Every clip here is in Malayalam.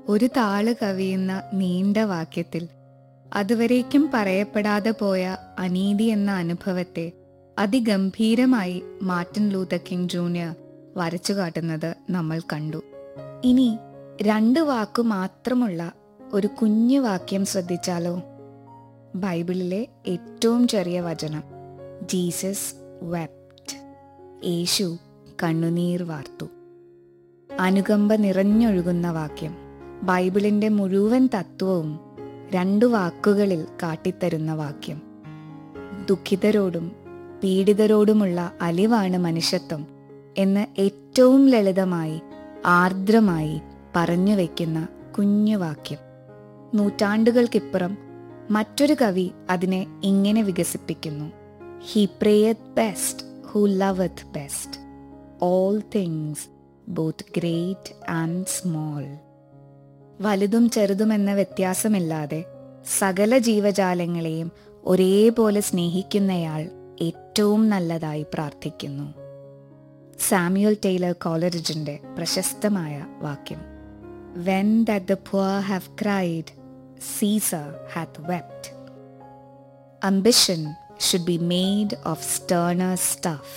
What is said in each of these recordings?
ഒരു താള് കവിയുന്ന നീണ്ട വാക്യത്തിൽ അതുവരേക്കും പറയപ്പെടാതെ പോയ അനീതി എന്ന അനുഭവത്തെ അതിഗംഭീരമായി മാർട്ടിൻ ലൂതർ കിങ് ജൂനിയർ വരച്ചു കാട്ടുന്നത് നമ്മൾ കണ്ടു. ഇനി 2 വാക്കു മാത്രമുള്ള ഒരു കുഞ്ഞു വാക്യം ശ്രദ്ധിച്ചാലോ? ബൈബിളിലെ ഏറ്റവും ചെറിയ വചനം, ജീസസ് വെപ്റ്റ്. യേശു കണ്ണുനീർ വാർത്തു. അനുകമ്പ നിറഞ്ഞൊഴുകുന്ന വാക്യം. ബൈബിളിന്റെ മുഴുവൻ തത്വവും 2 വാക്കുകളിൽ കാട്ടിത്തരുന്ന വാക്യം. ദുഃഖിതരോടും പീഡിതരോടുമുള്ള അലിവാണ് മനുഷ്യത്വം എന്ന് ഏറ്റവും ലളിതമായി ആർദ്രമായി പറഞ്ഞു വയ്ക്കുന്ന കുഞ്ഞു വാക്യം. നൂറ്റാണ്ടുകൾക്കിപ്പുറം മറ്റൊരു കവി അതിനെ ഇങ്ങനെ വികസിപ്പിക്കുന്നു: he പ്രേയത്ത് best who ലവത്ത് best, all things both great and small. വലുതും ചെറുതുമെന്ന വ്യത്യാസമില്ലാതെ സകല ജീവജാലങ്ങളെയും ഒരേപോലെ സ്നേഹിക്കുന്നയാൾ ഏറ്റവും നല്ലതായി പ്രാർത്ഥിക്കുന്നു. സാമുവൽ ടൈലർ കോളറിഡ്ജിന്റെ പ്രശസ്തമായ വാക്യം, When that the poor have cried, Caesar hath wept. Ambition should be made of sterner stuff.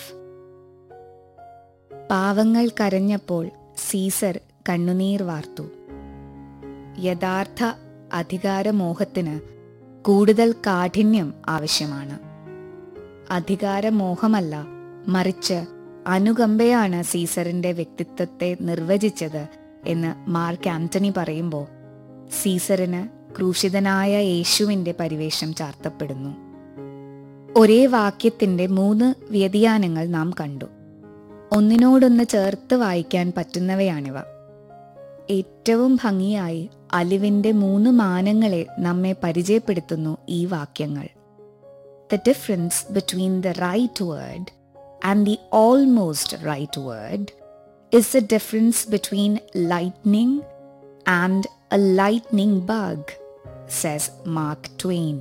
പാവങ്ങൾ കരഞ്ഞപ്പോൾ സീസർ കണ്ണുനീർ വാർത്തു. യഥാർത്ഥ അധികാരമോഹത്തിന് കൂടുതൽ കാഠിന്യം ആവശ്യമാണ്. അധികാരമോഹമല്ല, മറിച്ച് അനുകമ്പയാണ് സീസറിന്റെ വ്യക്തിത്വത്തെ നിർവചിച്ചത് എന്ന് മാർക്ക് ആന്റണി പറയുമ്പോൾ സീസറിന് ക്രൂശിതനായ യേശുവിന്റെ പരിവേഷം ചാർത്തപ്പെടുന്നു. ഒരേ വാക്യത്തിന്റെ 3 വ്യതിയാനങ്ങൾ നാം കണ്ടു. ഒന്നിനോടൊന്ന് ചേർത്ത് വായിക്കാൻ പറ്റുന്നവയാണിവ. ഏറ്റവും ഭംഗിയായി അലിവിന്റെ 3 മാനങ്ങളെ നമ്മെ പരിചയപ്പെടുത്തുന്നു ഈ വാക്യങ്ങൾ. The difference between the right word and the almost right word is the difference between lightning and a lightning bug, says Mark Twain.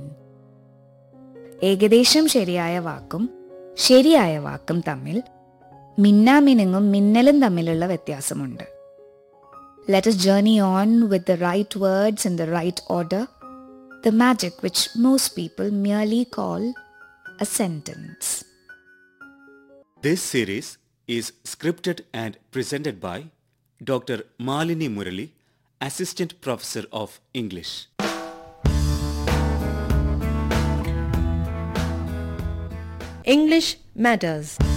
ഏകദേശം ശരിയായ വാക്കും ശരിയായ വാക്കും തമ്മിൽ മിന്നാമിനുങ്ങും മിന്നലും തമ്മിലുള്ള വ്യത്യാസമുണ്ട്. Let us journey on with the right words in the right order, the magic which most people merely call a sentence. This series is scripted and presented by Dr. Malini Murali, Assistant Professor of English. English Matters.